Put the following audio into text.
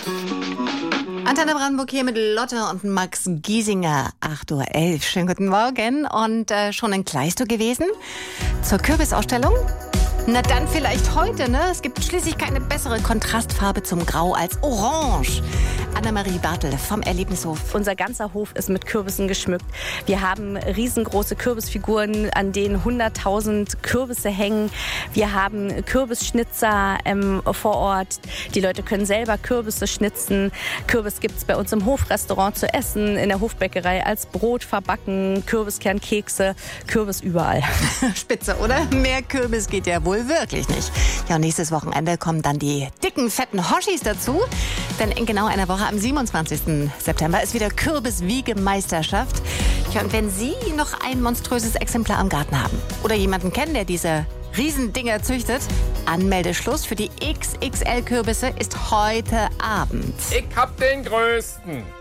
Antenne Brandenburg hier mit Lotte und Max Giesinger. 8:11 Uhr. Schönen guten Morgen. Und schon in Kleistow gewesen? Zur Kürbisausstellung? Na dann vielleicht heute, ne? Es gibt schließlich keine bessere Kontrastfarbe zum Grau als Orange. Annemarie Bartel vom Erlebnishof. Unser ganzer Hof ist mit Kürbissen geschmückt. Wir haben riesengroße Kürbisfiguren, an denen 100.000 Kürbisse hängen. Wir haben Kürbisschnitzer vor Ort. Die Leute können selber Kürbisse schnitzen. Kürbis gibt es bei uns im Hofrestaurant zu essen, in der Hofbäckerei als Brot verbacken, Kürbiskernkekse, Kürbis überall. Spitze, oder? Mehr Kürbis geht ja wohl wirklich nicht. Ja, und nächstes Wochenende kommen dann die dicken, fetten Hoschis dazu. Denn in genau einer Woche, am 27. September, ist wieder Kürbiswiegemeisterschaft. Ja, und wenn Sie noch ein monströses Exemplar am Garten haben oder jemanden kennen, der diese Riesendinger züchtet, Anmeldeschluss für die XXL-Kürbisse ist heute Abend. Ich hab den größten.